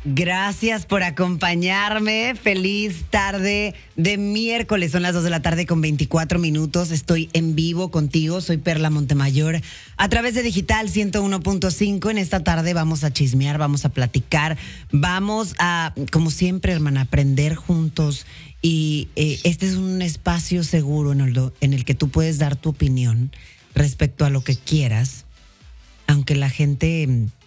Gracias por acompañarme. Feliz tarde de miércoles. Son las 2 de la tarde con 24 minutos. Estoy en vivo contigo. Soy Perla Montemayor. A través de Digital 101.5. En esta tarde vamos a chismear, vamos a platicar. Vamos a, como siempre, hermana, aprender juntos. Y este es un espacio seguro en el que tú puedes dar tu opinión respecto a lo que quieras. Aunque la gente